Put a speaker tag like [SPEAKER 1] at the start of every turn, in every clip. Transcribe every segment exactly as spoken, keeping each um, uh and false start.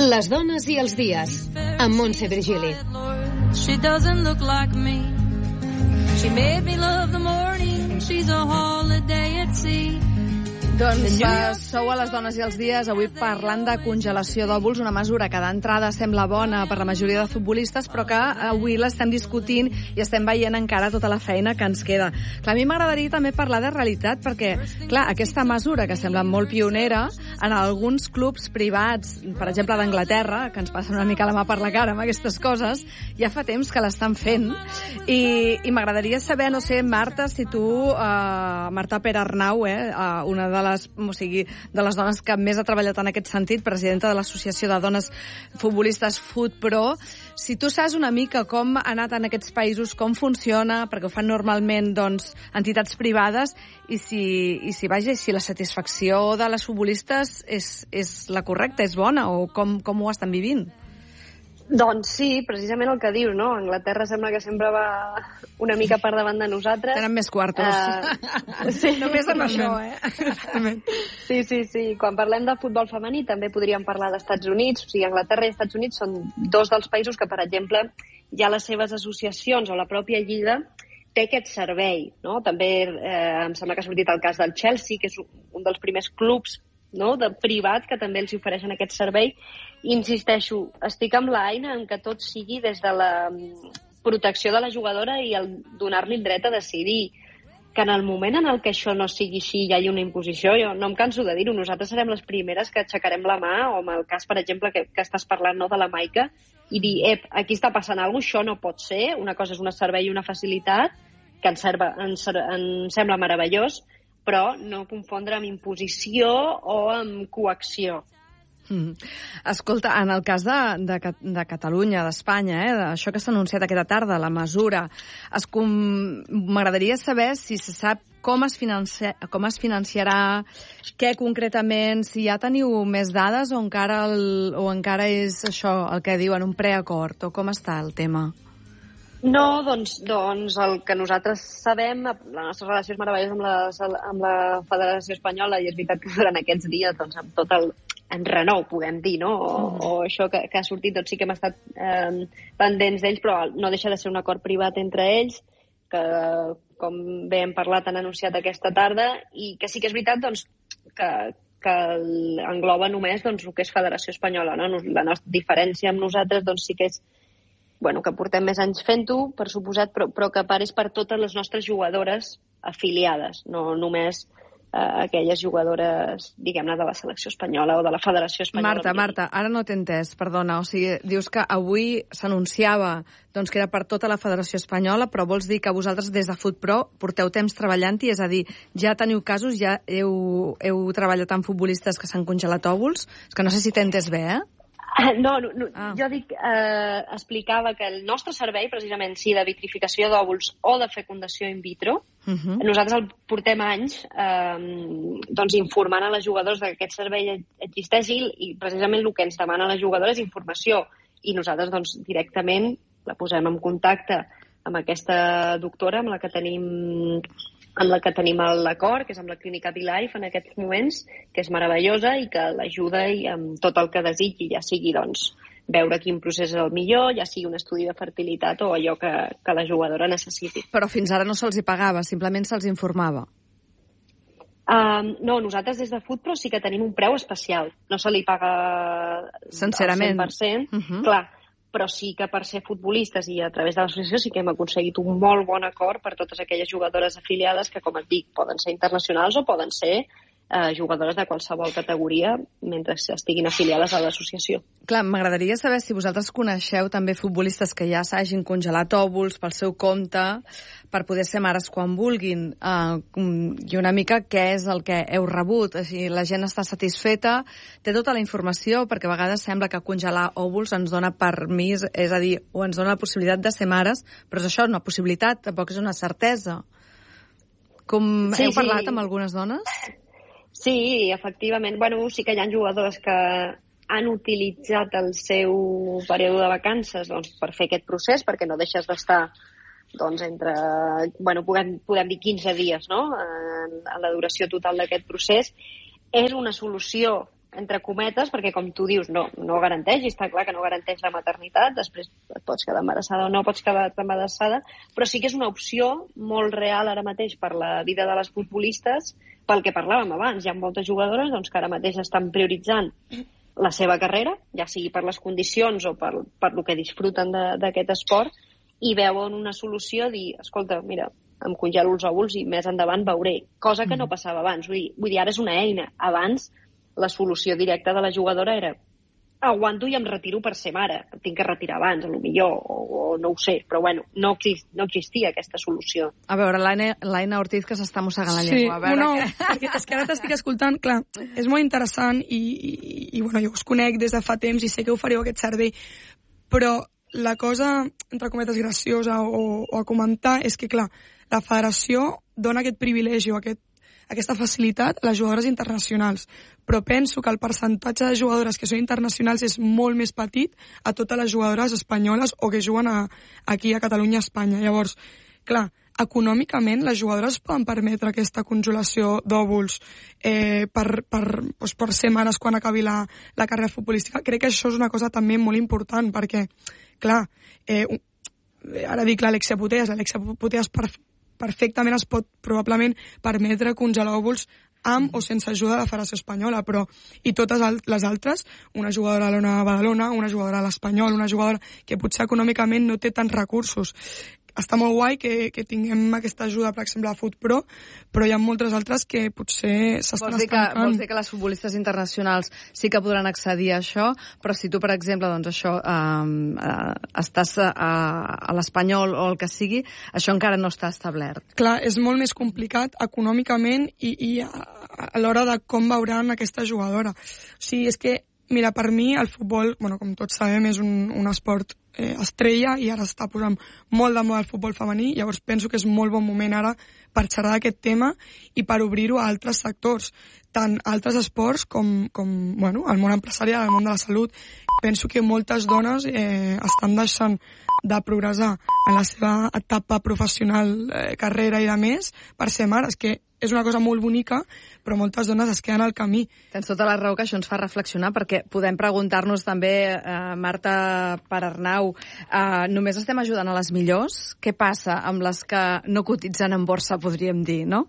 [SPEAKER 1] Les dones i els dies, amb Montse Virgili.
[SPEAKER 2] She doesn't look like me. She made me love the morning. She's a holiday at sea.
[SPEAKER 3] Doncs uh, sou a les dones i els dies, avui parlant de congelació d'òvuls, una mesura que d'entrada sembla bona per la majoria de futbolistes, però que avui l'estem discutint i estem veient encara tota la feina que ens queda. Clar, a mi m'agradaria també parlar de realitat, perquè, clar, aquesta mesura que sembla molt pionera, en alguns clubs privats, per exemple d'Anglaterra, que ens passen una mica la mà per la cara amb aquestes coses, ja fa temps que l'estan fent, i, i m'agradaria saber, no sé, Marta, si tu, uh, Marta Perarnau, eh, uh, una de les, o sigui, de les dones que més ha treballat en aquest sentit, presidenta de l'Associació de Dones Futbolistes FutPro, si tu saps una mica com ha anat en aquests països, com funciona, perquè ho fan normalment doncs, entitats privades, i si, i si, vaja, si la satisfacció de les futbolistes és, és la correcta, és bona, o com, com ho estan vivint?
[SPEAKER 4] Doncs sí, precisament el que dius, no? Anglaterra sembla que sempre va una mica per davant de nosaltres.
[SPEAKER 3] Tenen més quartos. Uh, sí, només amb això, eh?
[SPEAKER 4] Sí, sí, sí. Quan parlem de futbol femení també podríem parlar d'Estats Units. O sigui, Anglaterra i Estats Units són dos dels països que, per exemple, ja les seves associacions o la pròpia lliga té aquest servei, no? També eh, em sembla que ha sortit el cas del Chelsea, que és un dels primers clubs, no?, de privat que també els ofereixen aquest servei. Insisteixo, estic amb l'Aina en què tot sigui des de la protecció de la jugadora i el donar-li el dret a decidir. Que en el moment en el que això no sigui així, hi hagi una imposició, jo no em canso de dir-ho, nosaltres serem les primeres que aixecarem la mà, o en el cas, per exemple, que, que estàs parlant, no, de la Maica, i dir, ep, aquí està passant alguna cosa, això no pot ser, una cosa és un servei i una facilitat, que ens, serva, ens, ens sembla meravellós, però no confondre amb imposició o amb coacció.
[SPEAKER 3] Mm. Escolta, en el cas de, de, de Catalunya, d'Espanya, eh, això que s'ha anunciat aquesta tarda, la mesura, es com... m'agradaria saber si se sap com es, financi... com es financiarà, què concretament, si ja teniu més dades o encara, el... o encara és això el que diuen, un preacord, o com està el tema?
[SPEAKER 4] No, doncs, doncs el que nosaltres sabem, la nostra relació és meravellosa amb la, amb la Federació Espanyola, i és veritat que durant aquests dies, doncs, amb tot el enrenou, podem dir, no? O, mm. o això que, que ha sortit, doncs sí que hem estat eh, pendents d'ells, però no deixa de ser un acord privat entre ells, que, com bé hem parlat, han anunciat aquesta tarda, i que sí que és veritat, doncs, que, que engloba només, doncs, el que és Federació Espanyola, no? La nostra diferència amb nosaltres, doncs, sí que és bueno, que portem més anys fent-ho, per suposat, però, però que a part és per totes les nostres jugadores afiliades, no només eh, aquelles jugadores, diguem-ne, de la selecció espanyola o de la Federació Espanyola.
[SPEAKER 3] Marta, Marta, ara no t'he entès, perdona, o sigui, dius que avui s'anunciava doncs, que era per tota la Federació Espanyola, però vols dir que vosaltres des de FutPro porteu temps treballant-hi, és a dir, ja teniu casos, ja heu, heu treballat amb futbolistes que s'han congelat òvuls? És que no sé si t'he entès bé, eh?
[SPEAKER 4] No, no, no ah. jo dic, eh, explicava que el nostre servei, precisament, sí, de vitrificació d'òvuls o de fecundació in vitro, uh-huh. nosaltres el portem anys eh, doncs informant a les jugadores que aquest servei existeix i, i precisament el que ens demana la jugadora és informació. I nosaltres, doncs, directament la posem en contacte amb aquesta doctora amb la que tenim amb la que tenim l'acord, que és amb la clínica V-Life en aquests moments, que és meravellosa i que l'ajuda i amb tot el que desitgi, ja sigui doncs, veure quin procés és el millor, ja sigui un estudi de fertilitat o allò que, que la jugadora necessiti.
[SPEAKER 3] Però fins ara no se'ls hi pagava, simplement se'ls informava.
[SPEAKER 4] Um, no, nosaltres des de FutPro sí que tenim un preu especial. No se li paga
[SPEAKER 3] sincerament
[SPEAKER 4] al cent per cent,
[SPEAKER 3] uh-huh.
[SPEAKER 4] clar, però sí que per ser futbolistes i a través de l'associació sí que hem aconseguit un molt bon acord per totes aquelles jugadores afiliades que, com et dic, poden ser internacionals o poden ser eh, jugadores de qualsevol categoria mentre estiguin afiliades a l'associació.
[SPEAKER 3] Clar, m'agradaria saber si vosaltres coneixeu també futbolistes que ja s'hagin congelat òvuls pel seu compte per poder ser mares quan vulguin, uh, i una mica què és el que heu rebut. Així, la gent està satisfeta, té tota la informació, perquè a vegades sembla que congelar òvuls ens dona permís, és a dir, o ens dona la possibilitat de ser mares, però és això, una possibilitat, tampoc és una certesa. Com
[SPEAKER 4] sí,
[SPEAKER 3] heu parlat
[SPEAKER 4] sí.
[SPEAKER 3] amb algunes dones?
[SPEAKER 4] Sí, efectivament. Bueno, sí que hi ha jugadores que han utilitzat el seu període de vacances doncs, per fer aquest procés, perquè no deixes d'estar doncs, entre, bueno, podem, podem dir quinze dies, no?, en, en la duració total d'aquest procés. És una solució entre cometes, perquè com tu dius, no, no garanteix, i està clar que no garanteix la maternitat, després et pots quedar embarassada o no pots quedar embarassada, però sí que és una opció molt real ara mateix per la vida de les futbolistes, pel que parlàvem abans. Hi ha moltes jugadores doncs, que ara mateix estan prioritzant la seva carrera, ja sigui per les condicions o per, per el que disfruten d'aquest esport, i veuen una solució, dir, escolta, mira, em congelo els òvuls i més endavant veuré, cosa que no passava abans. Vull dir, vull dir, ara és una eina. Abans la solució directa de la jugadora era aguanto i em retiro per ser mare, em tinc que retirar abans, a lo millor, o, o no ho sé, però bueno, no, exist, no existia aquesta solució.
[SPEAKER 3] A veure, l'Aina Ortiz, que s'està mossegant la
[SPEAKER 5] sí,
[SPEAKER 3] llengua. A veure
[SPEAKER 5] no,
[SPEAKER 3] que...
[SPEAKER 5] perquè és que ara t'estic escoltant, clar, és molt interessant i, i, i bueno, jo us conec des de fa temps i sé que oferíeu aquest servei, però la cosa, entre cometes, graciosa o, o a comentar és que, clar, la federació dona aquest privilegi o aquest, aquesta facilitat a les jugadores internacionals, però penso que el percentatge de jugadores que són internacionals és molt més petit a totes les jugadores espanyoles o que juguen a, aquí a Catalunya, a Espanya. Llavors, clar, econòmicament les jugadores poden permetre aquesta congelació d'òvuls eh, per, per, doncs per ser mares quan acabi la, la carrera futbolística. Crec que això és una cosa també molt important perquè, clar, eh, ara dic l'Alexia Putellas, l'Alexia Putellas per perfectament es pot probablement permetre congelar òvuls amb o sense ajuda de la Federació Espanyola, però i totes les altres, una jugadora a l'Ona Badalona, una jugadora a l'Espanyol, una jugadora que potser econòmicament no té tants recursos. Està molt guai que, que tinguem aquesta ajuda, per exemple, a FutPro, però hi ha moltes altres que potser s'estan estancant.
[SPEAKER 3] Vols dir que les futbolistes internacionals sí que podran accedir a això, però si tu, per exemple, doncs això, eh, eh, estàs a, a l'Espanyol o el que sigui, això encara no està establert.
[SPEAKER 5] Clar, és molt més complicat econòmicament i, i a, a l'hora de com veuran aquesta jugadora. O sigui, és que, mira, per mi el futbol, bueno, com tots sabem, és un, un esport eh, estrella i ara està posant molt de moda el futbol femení, llavors penso que és molt bon moment ara per xerrar d'aquest tema i per obrir-ho a altres sectors, tant altres esports com, com bueno, el món empresarial, el món de la salut. Penso que moltes dones eh, estan deixant de progressar en la seva etapa professional, eh, carrera i de més, per ser mares, que és una cosa molt bonica, però moltes dones es queden al camí.
[SPEAKER 3] Tens tota la raó, que això ens fa reflexionar, perquè podem preguntar-nos també, eh, Marta Perarnau, eh, només estem ajudant a les millors? Què passa amb les que no cotitzen en borsa, podríem dir, no?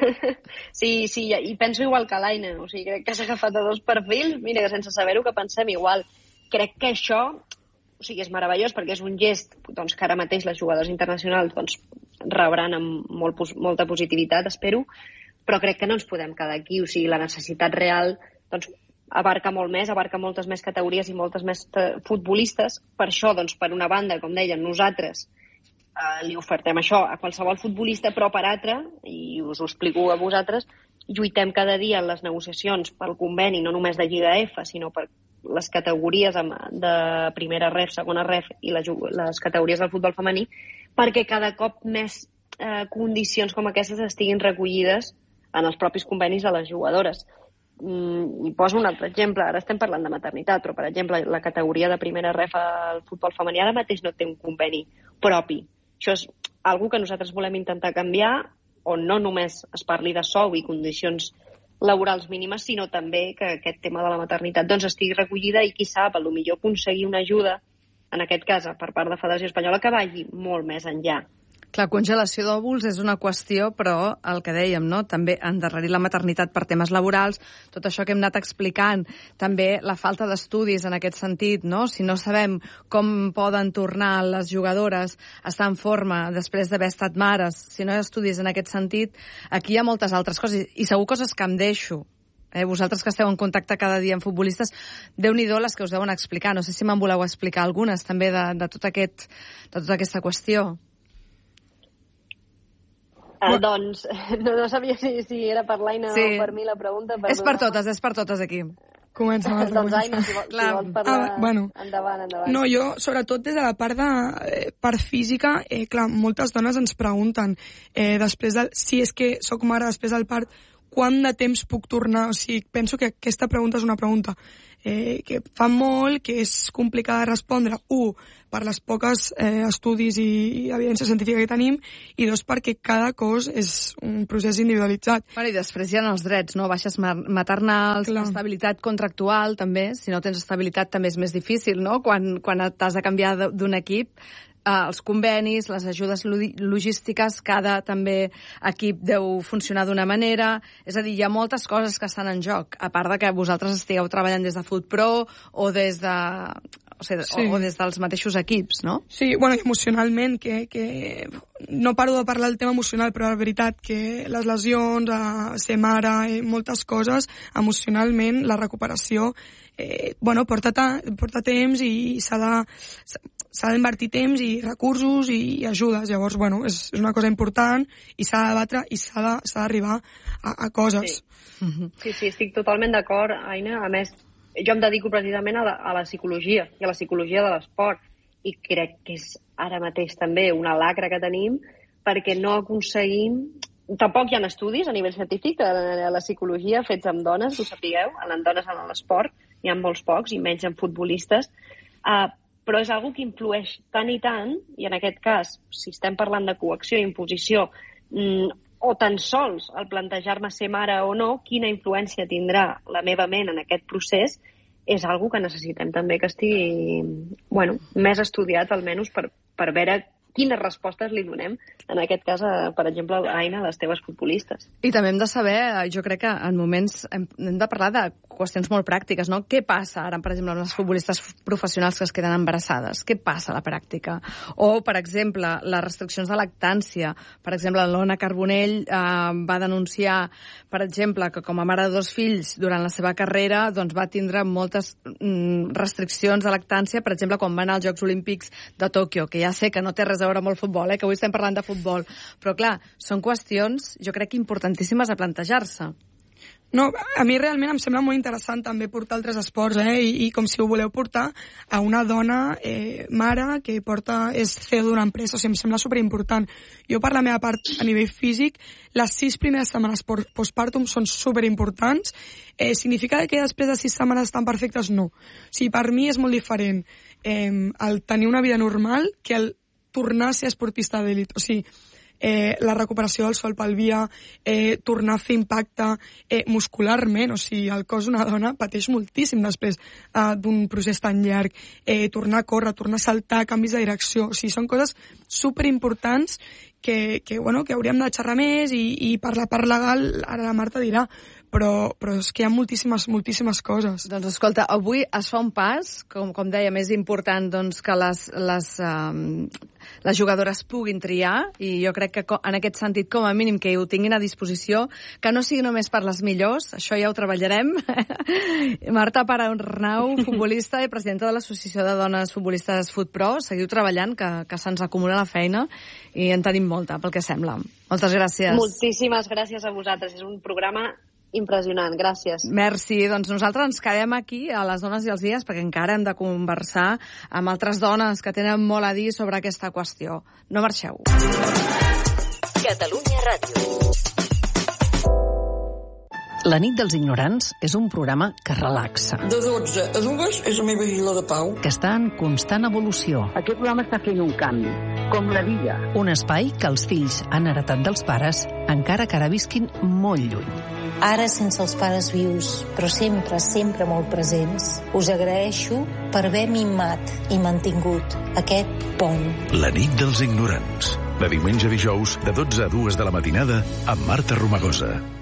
[SPEAKER 4] Sí, sí, i penso igual que l'Aina, o sigui, crec que s'ha agafat a dos perfils, mira, que sense saber-ho que pensem igual. Crec que això, o sigui, és meravellós perquè és un gest doncs, que ara mateix les jugadores internacionals doncs, rebran amb molt, molta positivitat, espero, però crec que no ens podem quedar aquí. O sigui, la necessitat real doncs, abarca molt més, abarca moltes més categories i moltes més futbolistes. Per això, doncs, per una banda, com deien, nosaltres eh, li ofertem això a qualsevol futbolista, però per altra, i us ho explico a vosaltres, lluitem cada dia en les negociacions pel conveni, no només de Lliga F, sinó per les categories de primera ref, segona ref i les, les categories del futbol femení, perquè cada cop més eh, condicions com aquestes estiguin recollides en els propis convenis de les jugadores. Mm, I poso un altre exemple, ara estem parlant de maternitat, però per exemple la categoria de primera ref al futbol femení ara mateix no té un conveni propi. Això és algo que nosaltres volem intentar canviar, on no només es parli de sou i condicions laborals mínimes, sinó també que aquest tema de la maternitat doncs, estigui recollida i qui sap, a lo millor aconseguir una ajuda, en aquest cas per part de la Federació Espanyola, que vagi molt més enllà.
[SPEAKER 3] Clar, congelació d'òvuls és una qüestió, però el que dèiem, no? També endarrerir la maternitat per temes laborals, tot això que hem anat explicant, també la falta d'estudis en aquest sentit, no? Si no sabem com poden tornar les jugadores a estar en forma després d'haver estat mares, si no hi ha estudis en aquest sentit, aquí hi ha moltes altres coses, i segur coses que em deixo. Eh, vosaltres que esteu en contacte cada dia amb futbolistes, Déu-n'hi-do les que us deuen explicar. No sé si me'n voleu explicar algunes també de, de, tot aquest, de tota aquesta qüestió.
[SPEAKER 4] Uh, doncs, no, no sabia si, si era per l'Aina sí. o per mi la pregunta. Per
[SPEAKER 3] és per totes, és per totes aquí.
[SPEAKER 5] Comença.
[SPEAKER 4] Doncs Aina, si, vol, si vols parlar,
[SPEAKER 5] ah, bueno.
[SPEAKER 4] endavant, endavant.
[SPEAKER 5] No, jo, sobretot des de la part, de, eh, part física, eh, clar, moltes dones ens pregunten, eh, després de, si és que soc mare després del part, quant de temps puc tornar? O sigui, penso que aquesta pregunta és una pregunta eh, que fa molt, que és complicada de respondre. Un, per les poques eh, estudis i, i evidència científica que tenim, i dos, perquè cada cos és un procés individualitzat.
[SPEAKER 3] Bueno, i després hi ha els drets, no? Baixes maternals, Clar. estabilitat contractual, també. Si no tens estabilitat també és més difícil, no? Quan, quan t'has de canviar d'un equip, eh, els convenis, les ajudes logístiques, cada també equip deu funcionar d'una manera. És a dir, hi ha moltes coses que estan en joc, a part de que vosaltres estigueu treballant des de FootPro o des de... O, sigui, sí. o, o des dels mateixos equips, no?
[SPEAKER 5] Sí, bueno, emocionalment, que, que no paro de parlar del tema emocional, però la veritat que les lesions, a ser mare, eh, moltes coses, emocionalment, la recuperació, eh, bueno, porta, ta, porta temps i s'ha de... s'ha d'invertir temps i recursos i ajudes. Llavors, bueno, és, és una cosa important i s'ha de debatre i s'ha d'arribar a, a coses.
[SPEAKER 4] Sí. sí, sí, estic totalment d'acord, Aina. A més, jo em dedico precisament a la, a la psicologia i a la psicologia de l'esport, i crec que és ara mateix també una lacra que tenim perquè no aconseguim... Tampoc hi ha estudis a nivell científic a la psicologia fets amb dones, ho sapigueu, en dones en l'esport, hi ha molts pocs, i menys en futbolistes, uh, però és algo que influeix tant i tant, i en aquest cas, si estem parlant de coacció i imposició, mm, o tan sols el plantejar-me ser mare o no, quina influència tindrà la meva ment en aquest procés, és algo que necessitem també que estigui bueno, més estudiat, almenys, per, per veure quines respostes li donem, en aquest cas, a, per exemple, a Aina, a les teves futbolistes.
[SPEAKER 3] I també hem de saber, jo crec que en moments hem, hem de parlar de qüestions molt pràctiques, no? Què passa ara, per exemple, amb les futbolistes professionals que es queden embarassades? Què passa a la pràctica? O, per exemple, les restriccions de lactància. Per exemple, l'Ona Carbonell eh, va denunciar, per exemple, que com a mare de dos fills durant la seva carrera doncs, va tindre moltes mm, restriccions de lactància, per exemple, quan va anar als Jocs Olímpics de Tòquio, que ja sé que no té res a veure amb el futbol, eh, que avui estem parlant de futbol. Però, clar, són qüestions, jo crec que importantíssimes a plantejar-se.
[SPEAKER 5] No, a mi realment em sembla molt interessant també portar altres esports, eh? I, i com si ho voleu portar a una dona eh, mare que porta, és C E O d'una empresa, o sigui, em sembla superimportant. Jo per la meva part, a nivell físic, les sis primeres setmanes postpartum són superimportants. Eh, significa que després de sis setmanes estan perfectes? No. O sigui, per mi és molt diferent eh, el tenir una vida normal que el tornar a ser esportista d'elit. O sigui, eh, la recuperació del sol pelvià, eh, tornar a fer impacte eh, muscularment, o sigui, el cos d'una dona pateix moltíssim després eh, d'un procés tan llarg, eh, tornar a córrer, tornar a saltar, canvis de direcció, o sigui, són coses superimportants que, que, bueno, que hauríem de xerrar més i, i per la part legal, ara la Marta dirà, però, però és que hi ha moltíssimes, moltíssimes coses.
[SPEAKER 3] Doncs escolta, avui es fa un pas, com, com deia, més important doncs, que les, les, um, les jugadores puguin triar, i jo crec que en aquest sentit, com a mínim, que ho tinguin a disposició, que no sigui només per les millors, això ja ho treballarem. Marta Paranau, futbolista i presidenta de l'Associació de Dones Futbolistes FootPro, seguiu treballant, que, que se'ns acumula la feina, i en tenim molta, pel que sembla. Moltes gràcies.
[SPEAKER 4] Moltíssimes gràcies a vosaltres. És un programa impressionant, gràcies.
[SPEAKER 3] Merci. Doncs nosaltres ens quedem aquí a les Dones i els Dies perquè encara hem de conversar amb altres dones que tenen molt a dir sobre aquesta qüestió. No marxeu.
[SPEAKER 6] Catalunya Ràdio. La nit dels ignorants és un programa que relaxa.
[SPEAKER 7] De dotze a dues és la meva isla de pau.
[SPEAKER 6] Que està en constant evolució.
[SPEAKER 8] Aquest programa està fent un canvi, com la vida.
[SPEAKER 6] Un espai que els fills han heretat dels pares, encara que ara visquin molt lluny.
[SPEAKER 9] Ara sense els pares vius, però sempre, sempre molt presents, us agraeixo per haver mimat i mantingut aquest pont.
[SPEAKER 10] La nit dels ignorants. De diumenge a dijous, de dotze a dues de la matinada, amb Marta Romagosa.